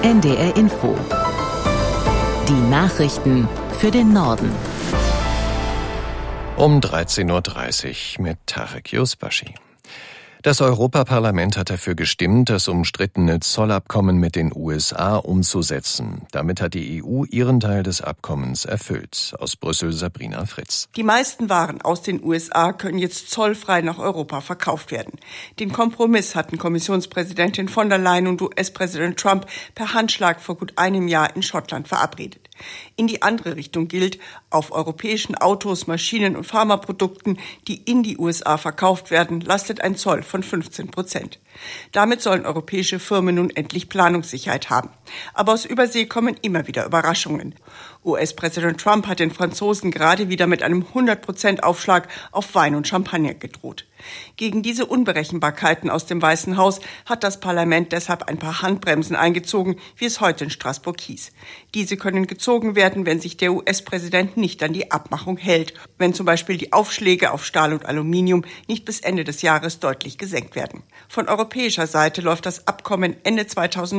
NDR Info. Die Nachrichten für den Norden. Um 13.30 Uhr mit Tarek Yusbashi. Das Europaparlament hat dafür gestimmt, das umstrittene Zollabkommen mit den USA umzusetzen. Damit hat die EU ihren Teil des Abkommens erfüllt. Aus Brüssel Sabrina Fritz. Die meisten Waren aus den USA können jetzt zollfrei nach Europa verkauft werden. Den Kompromiss hatten Kommissionspräsidentin von der Leyen und US-Präsident Trump per Handschlag vor gut einem Jahr in Schottland verabredet. In die andere Richtung gilt, auf europäischen Autos, Maschinen und Pharmaprodukten, die in die USA verkauft werden, lastet ein Zoll von 15%. Damit sollen europäische Firmen nun endlich Planungssicherheit haben. Aber aus Übersee kommen immer wieder Überraschungen. US-Präsident Trump hat den Franzosen gerade wieder mit einem 100% Aufschlag auf Wein und Champagner gedroht. Gegen diese Unberechenbarkeiten aus dem Weißen Haus hat das Parlament deshalb ein paar Handbremsen eingezogen, wie es heute in Straßburg hieß. Diese können gezogen werden, wenn sich der US-Präsident nicht an die Abmachung hält, wenn zum Beispiel die Aufschläge auf Stahl und Aluminium nicht bis Ende des Jahres deutlich gesenkt werden. Von europäischer Seite läuft das Abkommen Ende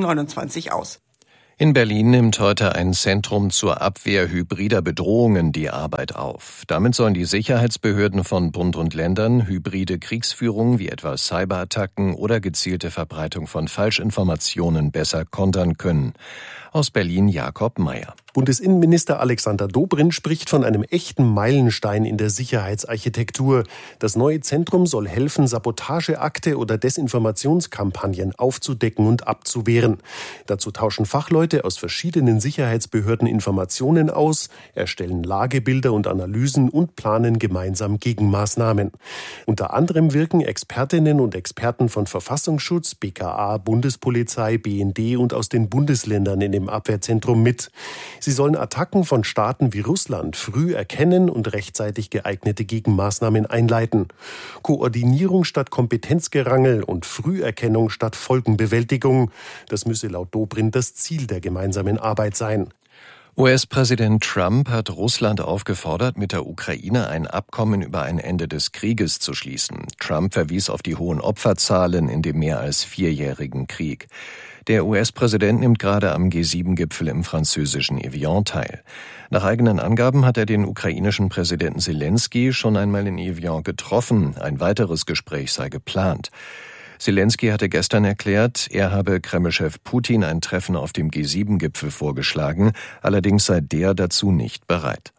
2029 aus. In Berlin nimmt heute ein Zentrum zur Abwehr hybrider Bedrohungen die Arbeit auf. Damit sollen die Sicherheitsbehörden von Bund und Ländern hybride Kriegsführung wie etwa Cyberattacken oder gezielte Verbreitung von Falschinformationen besser kontern können. Aus Berlin Jakob Mayer. Bundesinnenminister Alexander Dobrindt spricht von einem echten Meilenstein in der Sicherheitsarchitektur. Das neue Zentrum soll helfen, Sabotageakte oder Desinformationskampagnen aufzudecken und abzuwehren. Dazu tauschen Fachleute aus verschiedenen Sicherheitsbehörden Informationen aus, erstellen Lagebilder und Analysen und planen gemeinsam Gegenmaßnahmen. Unter anderem wirken Expertinnen und Experten von Verfassungsschutz, BKA, Bundespolizei, BND und aus den Bundesländern in dem Abwehrzentrum mit. Sie sollen Attacken von Staaten wie Russland früh erkennen und rechtzeitig geeignete Gegenmaßnahmen einleiten. Koordinierung statt Kompetenzgerangel und Früherkennung statt Folgenbewältigung. Das müsse laut Dobrindt das Ziel der gemeinsamen Arbeit sein. US-Präsident Trump hat Russland aufgefordert, mit der Ukraine ein Abkommen über ein Ende des Krieges zu schließen. Trump verwies auf die hohen Opferzahlen in dem mehr als 4-jährigen Krieg. Der US-Präsident nimmt gerade am G7-Gipfel im französischen Evian teil. Nach eigenen Angaben hat er den ukrainischen Präsidenten Selenskyj schon einmal in Evian getroffen. Ein weiteres Gespräch sei geplant. Selenskyj hatte gestern erklärt, er habe Kremlchef Putin ein Treffen auf dem G7-Gipfel vorgeschlagen, allerdings sei der dazu nicht bereit.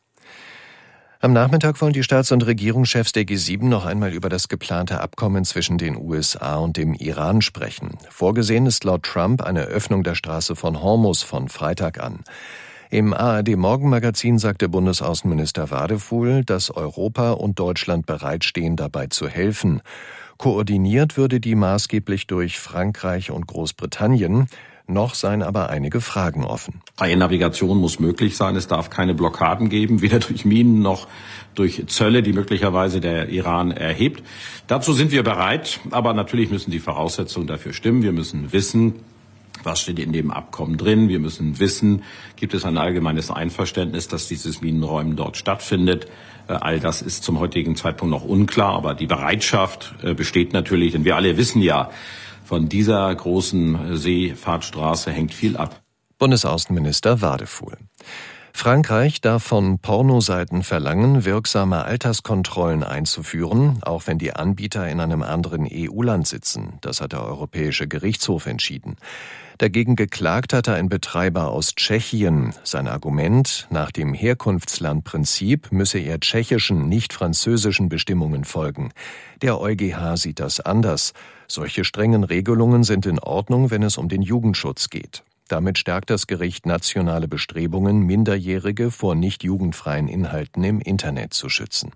Am Nachmittag wollen die Staats- und Regierungschefs der G7 noch einmal über das geplante Abkommen zwischen den USA und dem Iran sprechen. Vorgesehen ist laut Trump eine Öffnung der Straße von Hormuz von Freitag an. Im ARD-Morgenmagazin sagte Bundesaußenminister Wadefuhl, dass Europa und Deutschland bereitstehen, dabei zu helfen. Koordiniert würde die maßgeblich durch Frankreich und Großbritannien. Noch seien aber einige Fragen offen. Freie Navigation muss möglich sein. Es darf keine Blockaden geben, weder durch Minen noch durch Zölle, die möglicherweise der Iran erhebt. Dazu sind wir bereit, aber natürlich müssen die Voraussetzungen dafür stimmen. Wir müssen wissen, was steht in dem Abkommen drin. Wir müssen wissen, gibt es ein allgemeines Einverständnis, dass dieses Minenräumen dort stattfindet. All das ist zum heutigen Zeitpunkt noch unklar, aber die Bereitschaft besteht natürlich, denn wir alle wissen ja, von dieser großen Seefahrtstraße hängt viel ab. Bundesaußenminister Wadefuhl. Frankreich darf von Pornoseiten verlangen, wirksame Alterskontrollen einzuführen, auch wenn die Anbieter in einem anderen EU-Land sitzen. Das hat der Europäische Gerichtshof entschieden. Dagegen geklagt hatte ein Betreiber aus Tschechien. Sein Argument: Nach dem Herkunftslandprinzip müsse er tschechischen, nicht französischen Bestimmungen folgen. Der EuGH sieht das anders. Solche strengen Regelungen sind in Ordnung, wenn es um den Jugendschutz geht. Damit stärkt das Gericht nationale Bestrebungen, Minderjährige vor nicht jugendfreien Inhalten im Internet zu schützen.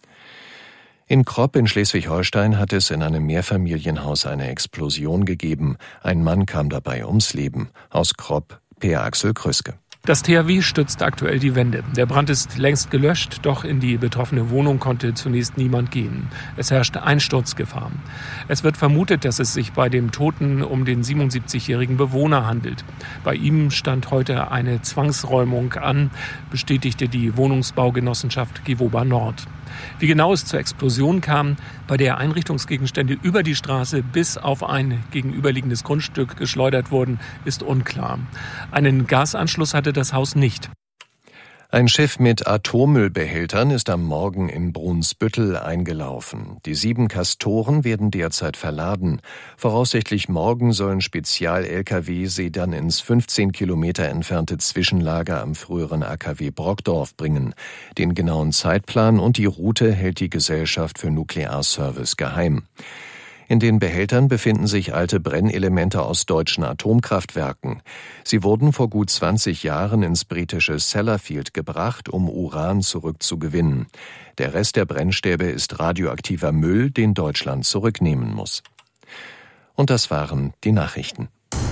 In Kropp in Schleswig-Holstein hat es in einem Mehrfamilienhaus eine Explosion gegeben. Ein Mann kam dabei ums Leben. Aus Kropp, Per Axel Krüske. Das THW stützt aktuell die Wände. Der Brand ist längst gelöscht, doch in die betroffene Wohnung konnte zunächst niemand gehen. Es herrscht Einsturzgefahr. Es wird vermutet, dass es sich bei dem Toten um den 77-jährigen Bewohner handelt. Bei ihm stand heute eine Zwangsräumung an, bestätigte die Wohnungsbaugenossenschaft Gewoba Nord. Wie genau es zur Explosion kam, bei der Einrichtungsgegenstände über die Straße bis auf ein gegenüberliegendes Grundstück geschleudert wurden, ist unklar. Einen Gasanschluss hatte das Haus nicht. Ein Schiff mit Atommüllbehältern ist am Morgen in Brunsbüttel eingelaufen. Die 7 Castoren werden derzeit verladen. Voraussichtlich morgen sollen Spezial-Lkw sie dann ins 15 Kilometer entfernte Zwischenlager am früheren AKW Brockdorf bringen. Den genauen Zeitplan und die Route hält die Gesellschaft für Nuklearservice geheim. In den Behältern befinden sich alte Brennelemente aus deutschen Atomkraftwerken. Sie wurden vor gut 20 Jahren ins britische Sellafield gebracht, um Uran zurückzugewinnen. Der Rest der Brennstäbe ist radioaktiver Müll, den Deutschland zurücknehmen muss. Und das waren die Nachrichten.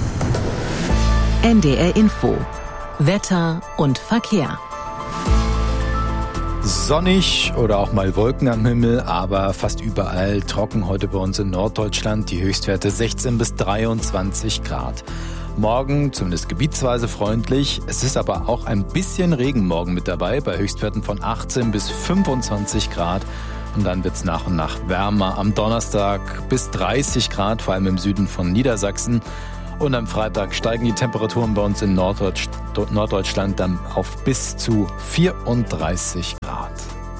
NDR Info. Wetter und Verkehr. Sonnig oder auch mal Wolken am Himmel, aber fast überall trocken heute bei uns in Norddeutschland. Die Höchstwerte 16 bis 23 Grad. Morgen zumindest gebietsweise freundlich. Es ist aber auch ein bisschen Regen morgen mit dabei, bei Höchstwerten von 18 bis 25 Grad. Und dann wird es nach und nach wärmer. Am Donnerstag bis 30 Grad, vor allem im Süden von Niedersachsen. Und am Freitag steigen die Temperaturen bei uns in Norddeutschland dann auf bis zu 34 Grad.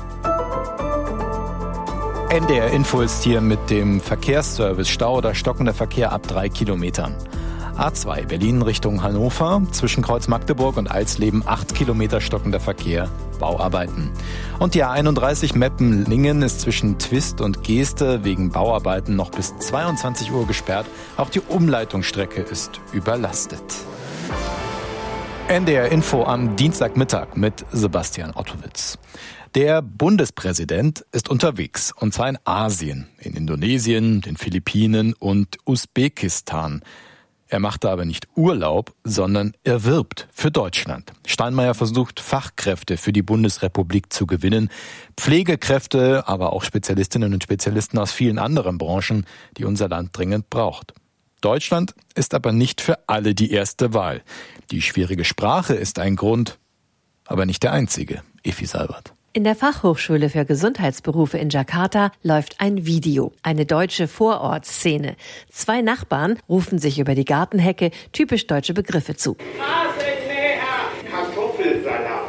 NDR Info ist hier mit dem Verkehrsservice. Stau oder stockender Verkehr ab 3 Kilometern. A2 Berlin Richtung Hannover, zwischen Kreuz Magdeburg und Alsleben 8 Kilometer stockender Verkehr, Bauarbeiten. Und die A31 Meppen-Lingen ist zwischen Twist und Geeste wegen Bauarbeiten noch bis 22 Uhr gesperrt. Auch die Umleitungsstrecke ist überlastet. NDR Info am Dienstagmittag mit Sebastian Ottowitz. Der Bundespräsident ist unterwegs, und zwar in Asien, in Indonesien, den Philippinen und Usbekistan. Er machte aber nicht Urlaub, sondern er wirbt für Deutschland. Steinmeier versucht, Fachkräfte für die Bundesrepublik zu gewinnen. Pflegekräfte, aber auch Spezialistinnen und Spezialisten aus vielen anderen Branchen, die unser Land dringend braucht. Deutschland ist aber nicht für alle die erste Wahl. Die schwierige Sprache ist ein Grund, aber nicht der einzige. Effi Salbert. In der Fachhochschule für Gesundheitsberufe in Jakarta läuft ein Video, eine deutsche Vorortszene. 2 Nachbarn rufen sich über die Gartenhecke typisch deutsche Begriffe zu. Kartoffelsalat,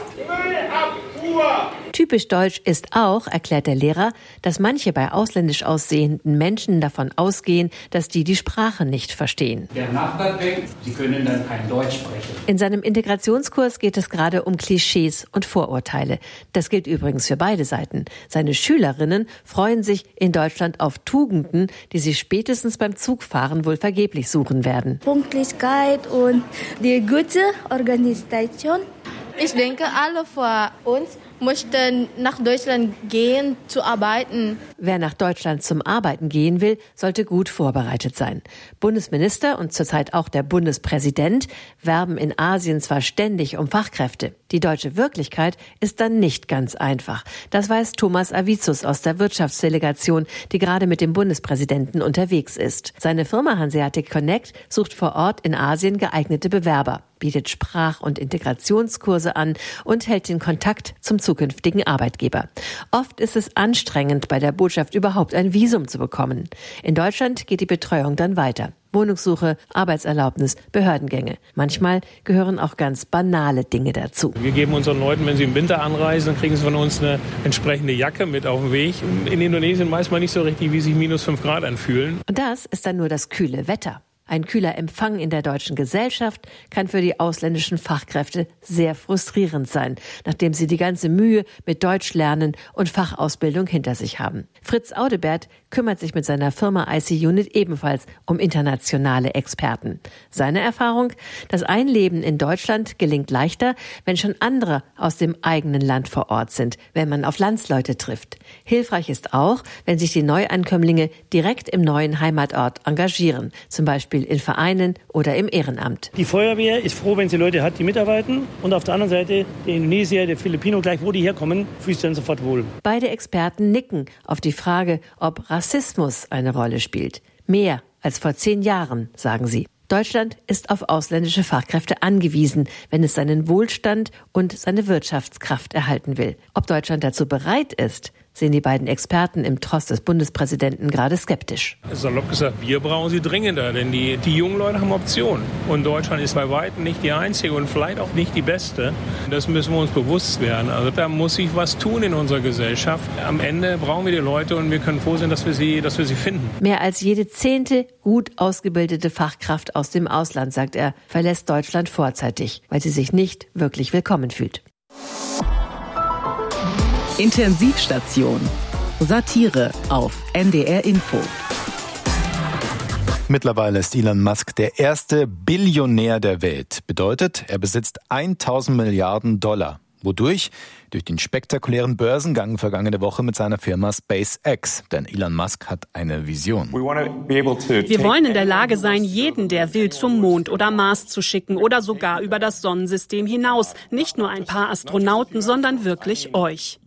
Müllabfuhr. Typisch deutsch ist auch, erklärt der Lehrer, dass manche bei ausländisch aussehenden Menschen davon ausgehen, dass die Sprache nicht verstehen. Der Nachbar denkt, sie können dann kein Deutsch sprechen. In seinem Integrationskurs geht es gerade um Klischees und Vorurteile. Das gilt übrigens für beide Seiten. Seine Schülerinnen freuen sich in Deutschland auf Tugenden, die sie spätestens beim Zugfahren wohl vergeblich suchen werden. Pünktlichkeit und die gute Organisation. Ich denke, alle von uns möchten nach Deutschland gehen, zu arbeiten. Wer nach Deutschland zum Arbeiten gehen will, sollte gut vorbereitet sein. Bundesminister und zurzeit auch der Bundespräsident werben in Asien zwar ständig um Fachkräfte. Die deutsche Wirklichkeit ist dann nicht ganz einfach. Das weiß Thomas Avicius aus der Wirtschaftsdelegation, die gerade mit dem Bundespräsidenten unterwegs ist. Seine Firma Hanseatic Connect sucht vor Ort in Asien geeignete Bewerber, bietet Sprach- und Integrationskurse an und hält den Kontakt zum zukünftigen Arbeitgeber. Oft ist es anstrengend, bei der Botschaft überhaupt ein Visum zu bekommen. In Deutschland geht die Betreuung dann weiter. Wohnungssuche, Arbeitserlaubnis, Behördengänge. Manchmal gehören auch ganz banale Dinge dazu. Wir geben unseren Leuten, wenn sie im Winter anreisen, dann kriegen sie von uns eine entsprechende Jacke mit auf den Weg. In Indonesien weiß man nicht so richtig, wie sich -5 Grad anfühlen. Und das ist dann nur das kühle Wetter. Ein kühler Empfang in der deutschen Gesellschaft kann für die ausländischen Fachkräfte sehr frustrierend sein, nachdem sie die ganze Mühe mit Deutschlernen und Fachausbildung hinter sich haben. Fritz Audebert kümmert sich mit seiner Firma IC Unit ebenfalls um internationale Experten. Seine Erfahrung: Das Einleben in Deutschland gelingt leichter, wenn schon andere aus dem eigenen Land vor Ort sind, wenn man auf Landsleute trifft. Hilfreich ist auch, wenn sich die Neuankömmlinge direkt im neuen Heimatort engagieren, zum Beispiel in Vereinen oder im Ehrenamt. Die Feuerwehr ist froh, wenn sie Leute hat, die mitarbeiten. Und auf der anderen Seite der Indonesier, der Filipino, gleich wo die herkommen, fühlt sich dann sofort wohl. Beide Experten nicken auf die Frage, ob Rassismus eine Rolle spielt. Mehr als vor 10 Jahren, sagen sie. Deutschland ist auf ausländische Fachkräfte angewiesen, wenn es seinen Wohlstand und seine Wirtschaftskraft erhalten will. Ob Deutschland dazu bereit ist, sehen die beiden Experten im Tross des Bundespräsidenten gerade skeptisch. Salopp gesagt, wir brauchen sie dringender, denn die jungen Leute haben Optionen. Und Deutschland ist bei weitem nicht die einzige und vielleicht auch nicht die beste. Das müssen wir uns bewusst werden. Also da muss sich was tun in unserer Gesellschaft. Am Ende brauchen wir die Leute und wir können froh sein, dass wir sie finden. Mehr als jede 10. gut ausgebildete Fachkraft aus dem Ausland, sagt er, verlässt Deutschland vorzeitig, weil sie sich nicht wirklich willkommen fühlt. Intensivstation. Satire auf NDR Info. Mittlerweile ist Elon Musk der erste Billionär der Welt. Bedeutet, er besitzt 1000 Milliarden $. Wodurch? Durch den spektakulären Börsengang vergangene Woche mit seiner Firma SpaceX. Denn Elon Musk hat eine Vision. Wir wollen in der Lage sein, jeden, der will, zum Mond oder Mars zu schicken oder sogar über das Sonnensystem hinaus. Nicht nur ein paar Astronauten, sondern wirklich euch.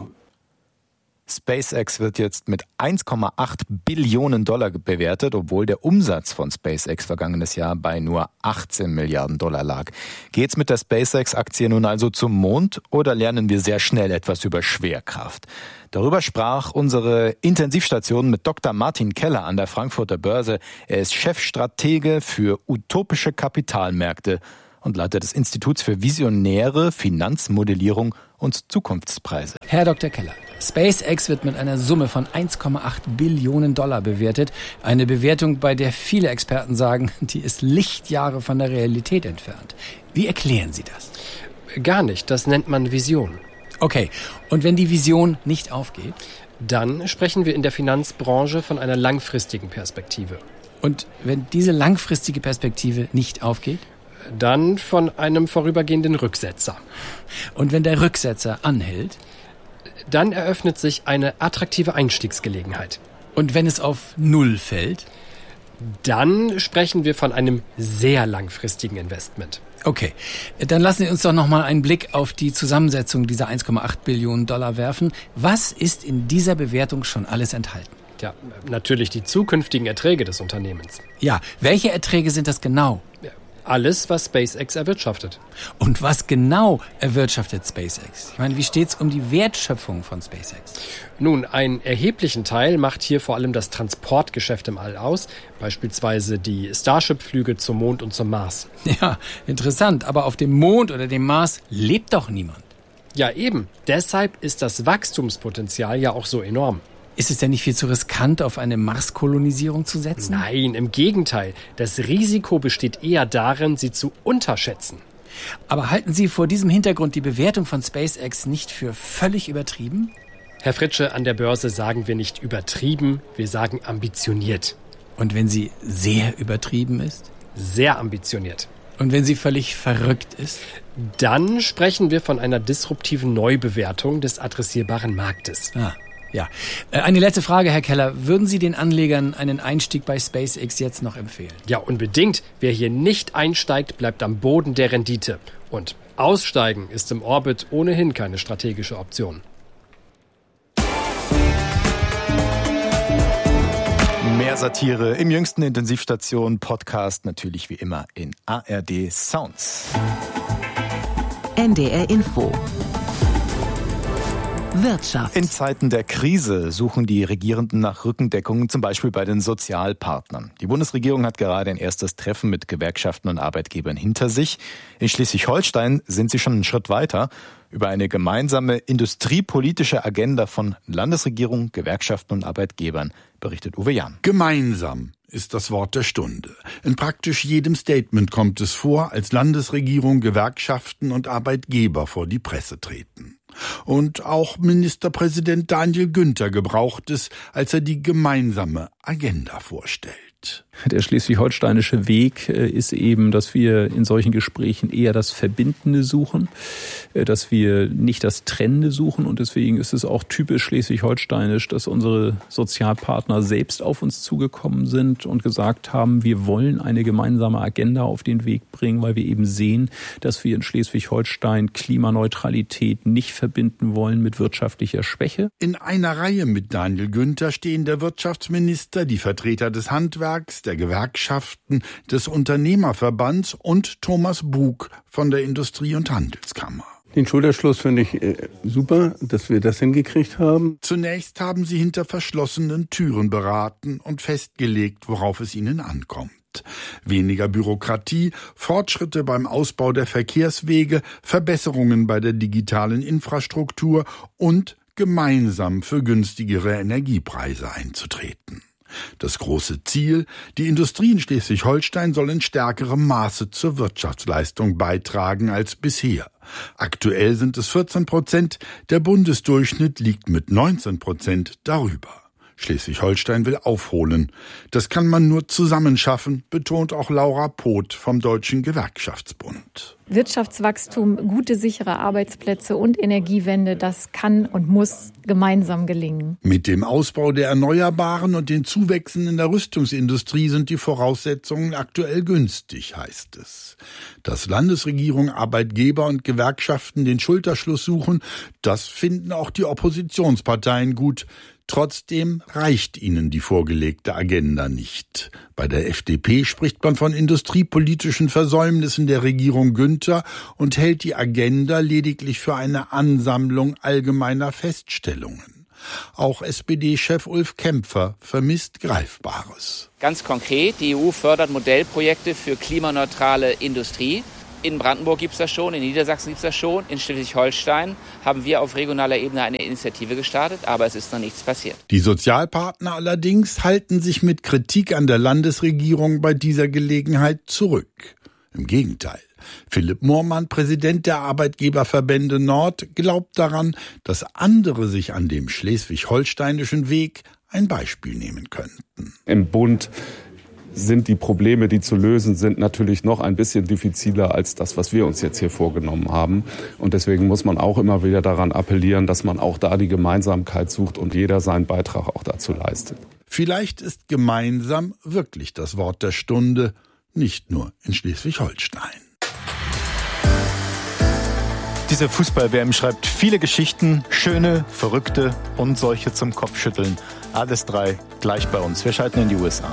SpaceX wird jetzt mit 1,8 Billionen $ bewertet, obwohl der Umsatz von SpaceX vergangenes Jahr bei nur 18 Milliarden $ lag. Geht's mit der SpaceX-Aktie nun also zum Mond oder lernen wir sehr schnell etwas über Schwerkraft? Darüber sprach unsere Intensivstation mit Dr. Martin Keller an der Frankfurter Börse. Er ist Chefstratege für utopische Kapitalmärkte und Leiter des Instituts für visionäre Finanzmodellierung und Zukunftspreise. Herr Dr. Keller, SpaceX wird mit einer Summe von 1,8 Billionen $ bewertet. Eine Bewertung, bei der viele Experten sagen, die ist Lichtjahre von der Realität entfernt. Wie erklären Sie das? Gar nicht, das nennt man Vision. Okay, und wenn die Vision nicht aufgeht? Dann sprechen wir in der Finanzbranche von einer langfristigen Perspektive. Und wenn diese langfristige Perspektive nicht aufgeht? Dann von einem vorübergehenden Rücksetzer. Und wenn der Rücksetzer anhält? Dann eröffnet sich eine attraktive Einstiegsgelegenheit. Und wenn es auf Null fällt? Dann sprechen wir von einem sehr langfristigen Investment. Okay, dann lassen Sie uns doch nochmal einen Blick auf die Zusammensetzung dieser 1,8 Billionen $ werfen. Was ist in dieser Bewertung schon alles enthalten? Ja, natürlich die zukünftigen Erträge des Unternehmens. Ja, welche Erträge sind das genau? Ja, alles, was SpaceX erwirtschaftet. Und was genau erwirtschaftet SpaceX? Ich meine, wie steht's um die Wertschöpfung von SpaceX? Nun, einen erheblichen Teil macht hier vor allem das Transportgeschäft im All aus, beispielsweise die Starship-Flüge zum Mond und zum Mars. Ja, interessant, aber auf dem Mond oder dem Mars lebt doch niemand. Ja, eben. Deshalb ist das Wachstumspotenzial ja auch so enorm. Ist es denn nicht viel zu riskant, auf eine Marskolonisierung zu setzen? Nein, im Gegenteil. Das Risiko besteht eher darin, sie zu unterschätzen. Aber halten Sie vor diesem Hintergrund die Bewertung von SpaceX nicht für völlig übertrieben? Herr Fritsche, an der Börse sagen wir nicht übertrieben, wir sagen ambitioniert. Und wenn sie sehr übertrieben ist? Sehr ambitioniert. Und wenn sie völlig verrückt ist? Dann sprechen wir von einer disruptiven Neubewertung des adressierbaren Marktes. Ja. Eine letzte Frage, Herr Keller. Würden Sie den Anlegern einen Einstieg bei SpaceX jetzt noch empfehlen? Ja, unbedingt. Wer hier nicht einsteigt, bleibt am Boden der Rendite. Und aussteigen ist im Orbit ohnehin keine strategische Option. Mehr Satire im jüngsten Intensivstation-Podcast, natürlich wie immer in ARD Sounds. NDR Info. Wirtschaft. In Zeiten der Krise suchen die Regierenden nach Rückendeckung, zum Beispiel bei den Sozialpartnern. Die Bundesregierung hat gerade ein erstes Treffen mit Gewerkschaften und Arbeitgebern hinter sich. In Schleswig-Holstein sind sie schon einen Schritt weiter. Über eine gemeinsame industriepolitische Agenda von Landesregierung, Gewerkschaften und Arbeitgebern berichtet Uwe Jahn. Gemeinsam ist das Wort der Stunde. In praktisch jedem Statement kommt es vor, als Landesregierung, Gewerkschaften und Arbeitgeber vor die Presse treten. Und auch Ministerpräsident Daniel Günther gebraucht es, als er die gemeinsame Agenda vorstellt. Der schleswig-holsteinische Weg ist eben, dass wir in solchen Gesprächen eher das Verbindende suchen, dass wir nicht das Trennende suchen. Und deswegen ist es auch typisch schleswig-holsteinisch, dass unsere Sozialpartner selbst auf uns zugekommen sind und gesagt haben, wir wollen eine gemeinsame Agenda auf den Weg bringen, weil wir eben sehen, dass wir in Schleswig-Holstein Klimaneutralität nicht verbinden wollen mit wirtschaftlicher Schwäche. In einer Reihe mit Daniel Günther stehen der Wirtschaftsminister, die Vertreter des Handwerks, der Gewerkschaften, des Unternehmerverbands und Thomas Bug von der Industrie- und Handelskammer. Den Schulterschluss finde ich super, dass wir das hingekriegt haben. Zunächst haben sie hinter verschlossenen Türen beraten und festgelegt, worauf es ihnen ankommt. Weniger Bürokratie, Fortschritte beim Ausbau der Verkehrswege, Verbesserungen bei der digitalen Infrastruktur und gemeinsam für günstigere Energiepreise einzutreten. Das große Ziel, die Industrie in Schleswig-Holstein soll in stärkerem Maße zur Wirtschaftsleistung beitragen als bisher. Aktuell sind es 14%, der Bundesdurchschnitt liegt mit 19% darüber. Schleswig-Holstein will aufholen. Das kann man nur zusammen schaffen, betont auch Laura Poth vom Deutschen Gewerkschaftsbund. Wirtschaftswachstum, gute, sichere Arbeitsplätze und Energiewende, das kann und muss gemeinsam gelingen. Mit dem Ausbau der Erneuerbaren und den Zuwächsen in der Rüstungsindustrie sind die Voraussetzungen aktuell günstig, heißt es. Dass Landesregierung, Arbeitgeber und Gewerkschaften den Schulterschluss suchen, das finden auch die Oppositionsparteien gut. Trotzdem reicht ihnen die vorgelegte Agenda nicht. Bei der FDP spricht man von industriepolitischen Versäumnissen der Regierung Günther und hält die Agenda lediglich für eine Ansammlung allgemeiner Feststellungen. Auch SPD-Chef Ulf Kämpfer vermisst Greifbares. Ganz konkret, die EU fördert Modellprojekte für klimaneutrale Industrie. In Brandenburg gibt es das schon, in Niedersachsen gibt es das schon, in Schleswig-Holstein haben wir auf regionaler Ebene eine Initiative gestartet, aber es ist noch nichts passiert. Die Sozialpartner allerdings halten sich mit Kritik an der Landesregierung bei dieser Gelegenheit zurück. Im Gegenteil. Philipp Moormann, Präsident der Arbeitgeberverbände Nord, glaubt daran, dass andere sich an dem schleswig-holsteinischen Weg ein Beispiel nehmen könnten. Im Bund sind die Probleme, die zu lösen sind, natürlich noch ein bisschen diffiziler als das, was wir uns jetzt hier vorgenommen haben. Und deswegen muss man auch immer wieder daran appellieren, dass man auch da die Gemeinsamkeit sucht und jeder seinen Beitrag auch dazu leistet. Vielleicht ist gemeinsam wirklich das Wort der Stunde, nicht nur in Schleswig-Holstein. Diese Fußball-WM schreibt viele Geschichten, schöne, verrückte und solche zum Kopfschütteln. Alles drei gleich bei uns. Wir schalten in die USA.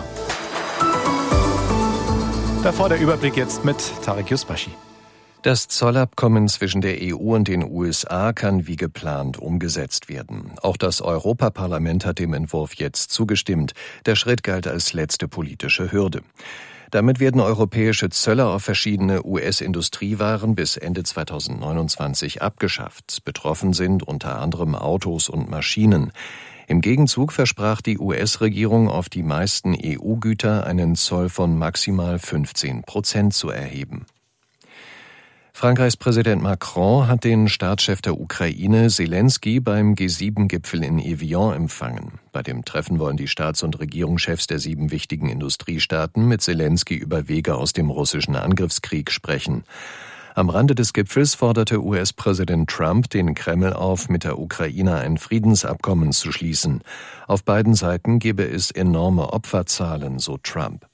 Davor der Überblick jetzt mit Tarek Yusbashi. Das Zollabkommen zwischen der EU und den USA kann wie geplant umgesetzt werden. Auch das Europaparlament hat dem Entwurf jetzt zugestimmt. Der Schritt galt als letzte politische Hürde. Damit werden europäische Zölle auf verschiedene US-Industriewaren bis Ende 2029 abgeschafft. Betroffen sind unter anderem Autos und Maschinen. Im Gegenzug versprach die US-Regierung, auf die meisten EU-Güter einen Zoll von maximal 15% zu erheben. Frankreichs Präsident Macron hat den Staatschef der Ukraine, Zelensky, beim G7-Gipfel in Evian empfangen. Bei dem Treffen wollen die Staats- und Regierungschefs der 7 wichtigen Industriestaaten mit Zelensky über Wege aus dem russischen Angriffskrieg sprechen. Am Rande des Gipfels forderte US-Präsident Trump den Kreml auf, mit der Ukraine ein Friedensabkommen zu schließen. Auf beiden Seiten gebe es enorme Opferzahlen, so Trump.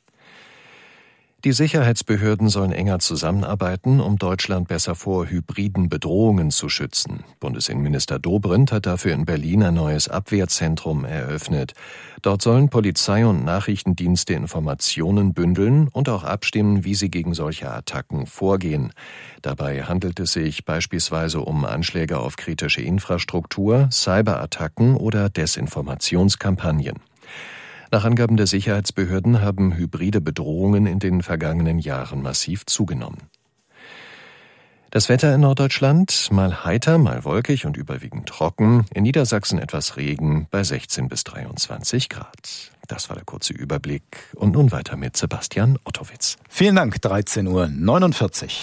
Die Sicherheitsbehörden sollen enger zusammenarbeiten, um Deutschland besser vor hybriden Bedrohungen zu schützen. Bundesinnenminister Dobrindt hat dafür in Berlin ein neues Abwehrzentrum eröffnet. Dort sollen Polizei und Nachrichtendienste Informationen bündeln und auch abstimmen, wie sie gegen solche Attacken vorgehen. Dabei handelt es sich beispielsweise um Anschläge auf kritische Infrastruktur, Cyberattacken oder Desinformationskampagnen. Nach Angaben der Sicherheitsbehörden haben hybride Bedrohungen in den vergangenen Jahren massiv zugenommen. Das Wetter in Norddeutschland, mal heiter, mal wolkig und überwiegend trocken. In Niedersachsen etwas Regen bei 16 bis 23 Grad. Das war der kurze Überblick. Und nun weiter mit Sebastian Ottowitz. Vielen Dank, 13:49 Uhr.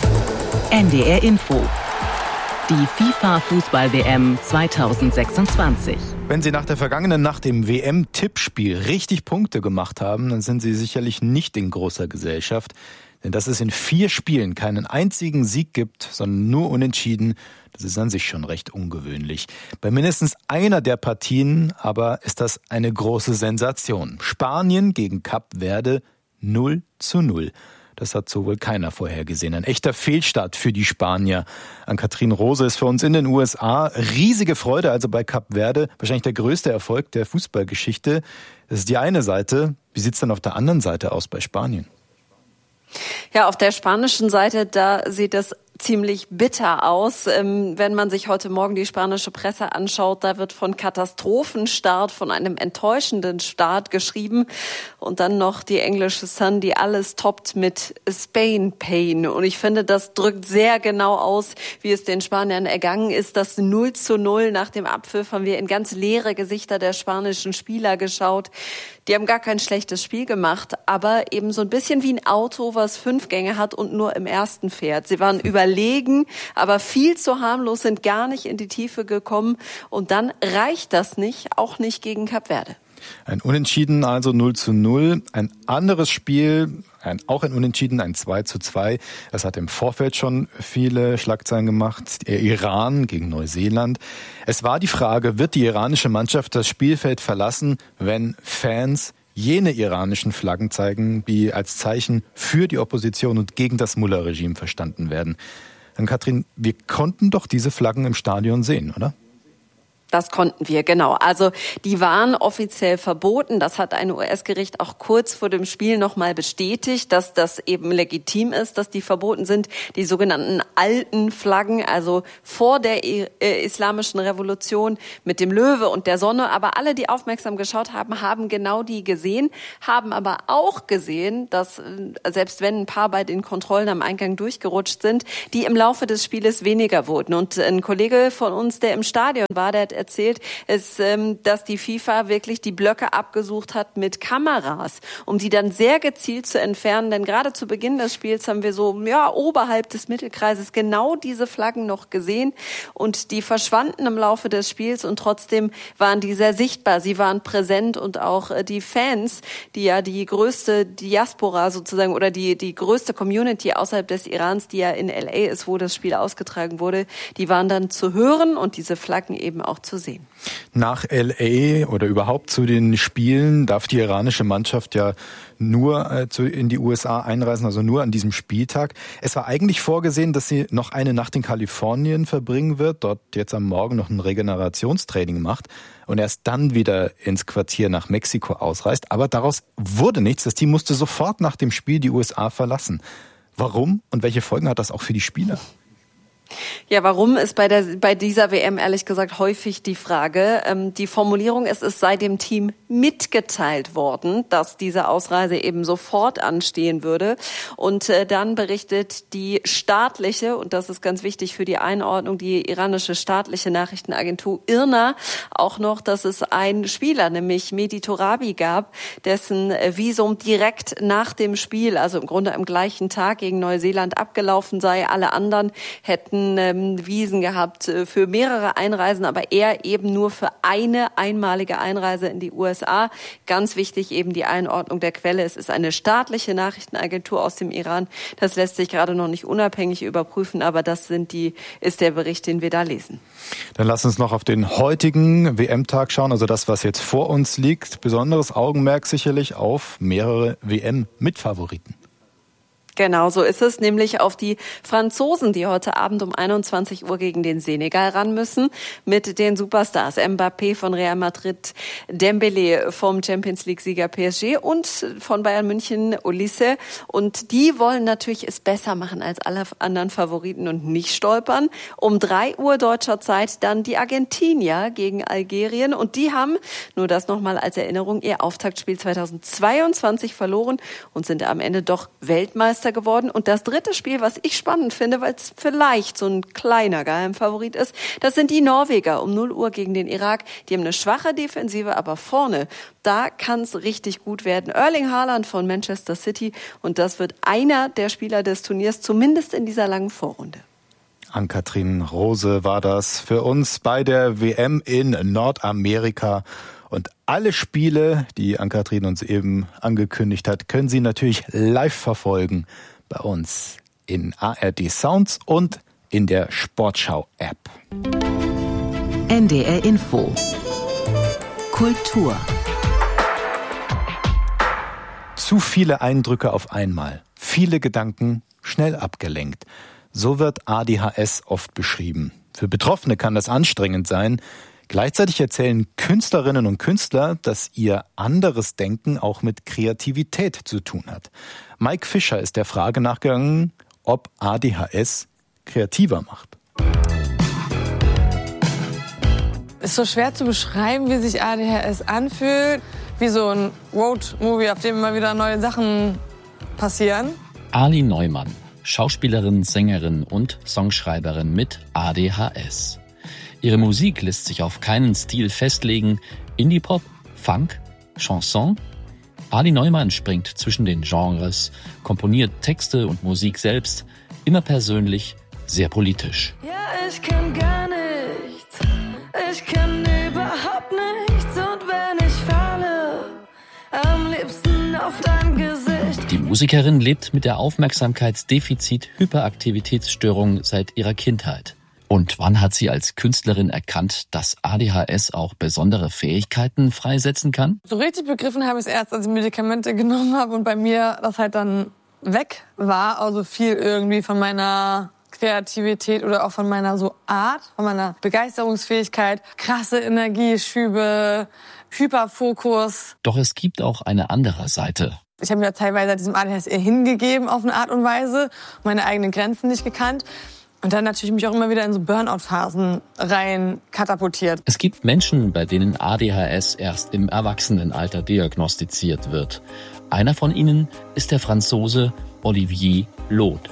NDR Info. Die FIFA-Fußball-WM 2026. Wenn Sie nach der vergangenen Nacht im WM-Tippspiel richtig Punkte gemacht haben, dann sind Sie sicherlich nicht in großer Gesellschaft. Denn dass es in 4 Spielen keinen einzigen Sieg gibt, sondern nur Unentschieden, das ist an sich schon recht ungewöhnlich. Bei mindestens einer der Partien aber ist das eine große Sensation. Spanien gegen Kap Verde 0:0. Das hat so wohl keiner vorhergesehen. Ein echter Fehlstart für die Spanier. Ann-Kathrin Rose ist für uns in den USA. Riesige Freude also bei Kap Verde. Wahrscheinlich der größte Erfolg der Fußballgeschichte. Das ist die eine Seite. Wie sieht's dann auf der anderen Seite aus bei Spanien? Ja, auf der spanischen Seite, da sieht es ziemlich bitter aus. Wenn man sich heute Morgen die spanische Presse anschaut, da wird von Katastrophenstart, von einem enttäuschenden Start geschrieben. Und dann noch die englische Sun, die alles toppt mit Spain Pain. Und ich finde, das drückt sehr genau aus, wie es den Spaniern ergangen ist. Das 0:0 nach dem Abpfiff haben wir in ganz leere Gesichter der spanischen Spieler geschaut. Die haben gar kein schlechtes Spiel gemacht, aber eben so ein bisschen wie ein Auto, was 5 Gänge hat und nur im ersten fährt. Sie waren überlegen, aber viel zu harmlos, sind gar nicht in die Tiefe gekommen. Und dann reicht das nicht, auch nicht gegen Kap Verde. Ein Unentschieden, also 0:0. Ein anderes Spiel, auch ein Unentschieden, ein 2:2. Das hat im Vorfeld schon viele Schlagzeilen gemacht. Der Iran gegen Neuseeland. Es war die Frage, wird die iranische Mannschaft das Spielfeld verlassen, wenn Fans jene iranischen Flaggen zeigen, die als Zeichen für die Opposition und gegen das Mullah-Regime verstanden werden. Dann Katrin, wir konnten doch diese Flaggen im Stadion sehen, oder? Das konnten wir, genau. Also die waren offiziell verboten. Das hat ein US-Gericht auch kurz vor dem Spiel nochmal bestätigt, dass das eben legitim ist, dass die verboten sind. Die sogenannten alten Flaggen, also vor der islamischen Revolution mit dem Löwe und der Sonne. Aber alle, die aufmerksam geschaut haben, haben genau die gesehen, haben aber auch gesehen, dass selbst wenn ein paar bei den Kontrollen am Eingang durchgerutscht sind, die im Laufe des Spieles weniger wurden. Und ein Kollege von uns, der im Stadion war, der hat erzählt, ist, dass die FIFA wirklich die Blöcke abgesucht hat mit Kameras, um die dann sehr gezielt zu entfernen. Denn gerade zu Beginn des Spiels haben wir so oberhalb des Mittelkreises genau diese Flaggen noch gesehen und die verschwanden im Laufe des Spiels und trotzdem waren die sehr sichtbar. Sie waren präsent und auch die Fans, die ja die größte Diaspora sozusagen oder die größte Community außerhalb des Irans, die ja in LA ist, wo das Spiel ausgetragen wurde, die waren dann zu hören und diese Flaggen eben auch zu sehen. Nach LA oder überhaupt zu den Spielen darf die iranische Mannschaft ja nur in die USA einreisen, also nur an diesem Spieltag. Es war eigentlich vorgesehen, dass sie noch eine Nacht in Kalifornien verbringen wird, dort jetzt am Morgen noch ein Regenerationstraining macht und erst dann wieder ins Quartier nach Mexiko ausreist. Aber daraus wurde nichts. Das Team musste sofort nach dem Spiel die USA verlassen. Warum und welche Folgen hat das auch für die Spieler? Ja, warum ist bei dieser WM ehrlich gesagt häufig die Frage. Die Formulierung ist, es sei dem Team mitgeteilt worden, dass diese Ausreise eben sofort anstehen würde. Und dann berichtet die staatliche, und das ist ganz wichtig für die Einordnung, die iranische staatliche Nachrichtenagentur IRNA auch noch, dass es einen Spieler, nämlich Mehdi Torabi gab, dessen Visum direkt nach dem Spiel, also im Grunde am gleichen Tag gegen Neuseeland abgelaufen sei. Alle anderen hätten Visen gehabt für mehrere Einreisen, aber er eben nur für eine einmalige Einreise in die USA. Ganz wichtig eben die Einordnung der Quelle. Es ist eine staatliche Nachrichtenagentur aus dem Iran. Das lässt sich gerade noch nicht unabhängig überprüfen, aber das ist der Bericht, den wir da lesen. Dann lass uns noch auf den heutigen WM-Tag schauen, also das, was jetzt vor uns liegt. Besonderes Augenmerk sicherlich auf mehrere WM-Mitfavoriten. Genau, so ist es, nämlich auf die Franzosen, die heute Abend um 21 Uhr gegen den Senegal ran müssen, mit den Superstars Mbappé von Real Madrid, Dembélé vom Champions-League-Sieger PSG und von Bayern München Olise. Und die wollen natürlich es besser machen als alle anderen Favoriten und nicht stolpern. Um 3 Uhr deutscher Zeit dann die Argentinier gegen Algerien. Und die haben, nur das nochmal als Erinnerung, ihr Auftaktspiel 2022 verloren und sind am Ende doch Weltmeister geworden. Und das dritte Spiel, was ich spannend finde, weil es vielleicht so ein kleiner Geheimfavorit ist, das sind die Norweger um 0 Uhr gegen den Irak. Die haben eine schwache Defensive, aber vorne, da kann es richtig gut werden. Erling Haaland von Manchester City und das wird einer der Spieler des Turniers, zumindest in dieser langen Vorrunde. Ann-Kathrin Rose war das für uns bei der WM in Nordamerika. Und alle Spiele, die Ann-Kathrin uns eben angekündigt hat, können Sie natürlich live verfolgen bei uns in ARD Sounds und in der Sportschau-App. NDR Info. Kultur. Zu viele Eindrücke auf einmal, viele Gedanken, schnell abgelenkt. So wird ADHS oft beschrieben. Für Betroffene kann das anstrengend sein. Gleichzeitig erzählen Künstlerinnen und Künstler, dass ihr anderes Denken auch mit Kreativität zu tun hat. Mike Fischer ist der Frage nachgegangen, ob ADHS kreativer macht. Es ist so schwer zu beschreiben, wie sich ADHS anfühlt. Wie so ein Road-Movie, auf dem immer wieder neue Sachen passieren. Ali Neumann, Schauspielerin, Sängerin und Songschreiberin mit ADHS. Ihre Musik lässt sich auf keinen Stil festlegen. Indie-Pop, Funk, Chanson. Ali Neumann springt zwischen den Genres, komponiert Texte und Musik selbst, immer persönlich, sehr politisch. Ja, ich kann gar nichts, ich kann überhaupt nichts und wenn ich falle, am liebsten auf dein Gesicht. Die Musikerin lebt mit der Aufmerksamkeitsdefizit-Hyperaktivitätsstörung seit ihrer Kindheit. Und wann hat sie als Künstlerin erkannt, dass ADHS auch besondere Fähigkeiten freisetzen kann? So richtig begriffen habe ich es erst, als ich Medikamente genommen habe und bei mir das halt dann weg war. Also viel irgendwie von meiner Kreativität oder auch von meiner so Art, von meiner Begeisterungsfähigkeit, krasse Energieschübe, Hyperfokus. Doch es gibt auch eine andere Seite. Ich habe mir teilweise diesem ADHS eher hingegeben auf eine Art und Weise, meine eigenen Grenzen nicht gekannt. Und dann natürlich mich auch immer wieder in so Burnout-Phasen rein katapultiert. Es gibt Menschen, bei denen ADHS erst im Erwachsenenalter diagnostiziert wird. Einer von ihnen ist der Franzose Olivier Laude.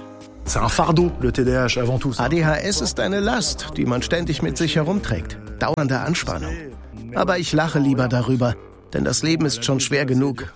ADHS ist eine Last, die man ständig mit sich herumträgt. Dauernde Anspannung. Aber ich lache lieber darüber, denn das Leben ist schon schwer genug.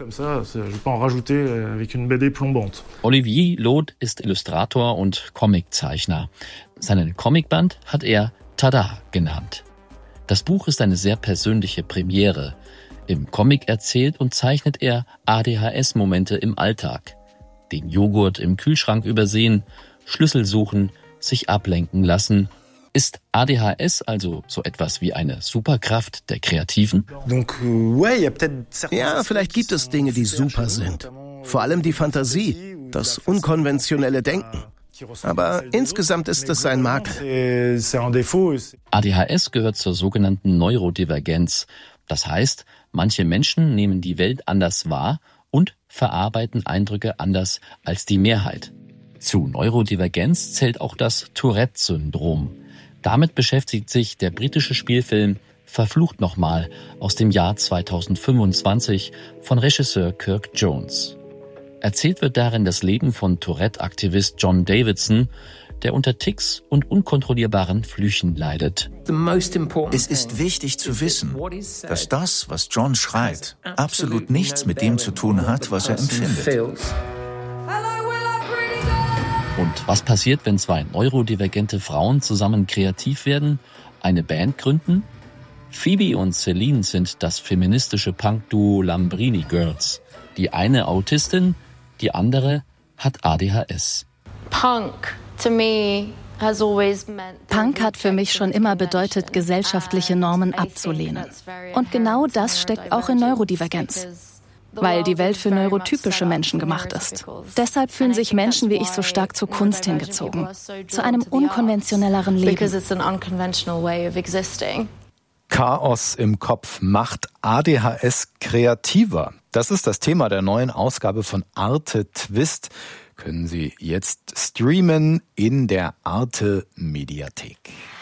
Olivier Laude ist Illustrator und Comiczeichner. Seinen Comicband hat er Tada genannt. Das Buch ist eine sehr persönliche Premiere. Im Comic erzählt und zeichnet er ADHS-Momente im Alltag. Den Joghurt im Kühlschrank übersehen, Schlüssel suchen, sich ablenken lassen. Ist ADHS also so etwas wie eine Superkraft der Kreativen? Ja, vielleicht gibt es Dinge, die super sind. Vor allem die Fantasie, das unkonventionelle Denken. Aber insgesamt ist es ein Makel. ADHS gehört zur sogenannten Neurodivergenz. Das heißt, manche Menschen nehmen die Welt anders wahr und verarbeiten Eindrücke anders als die Mehrheit. Zu Neurodivergenz zählt auch das Tourette-Syndrom. Damit beschäftigt sich der britische Spielfilm Verflucht nochmal aus dem Jahr 2025 von Regisseur Kirk Jones. Erzählt wird darin das Leben von Tourette-Aktivist John Davidson, der unter Tics und unkontrollierbaren Flüchen leidet. Es ist wichtig zu wissen, dass das, was John schreit, absolut nichts mit dem zu tun hat, was er empfindet. Und was passiert, wenn zwei neurodivergente Frauen zusammen kreativ werden, eine Band gründen? Phoebe und Celine sind das feministische Punk-Duo Lambrini Girls. Die eine Autistin, die andere hat ADHS. Punk hat für mich schon immer bedeutet, gesellschaftliche Normen abzulehnen. Und genau das steckt auch in Neurodivergenz. Weil die Welt für neurotypische Menschen gemacht ist. Deshalb fühlen sich Menschen wie ich so stark zur Kunst hingezogen. Zu einem unkonventionelleren Leben. Chaos im Kopf macht ADHS kreativer. Das ist das Thema der neuen Ausgabe von Arte Twist. Können Sie jetzt streamen in der Arte Mediathek.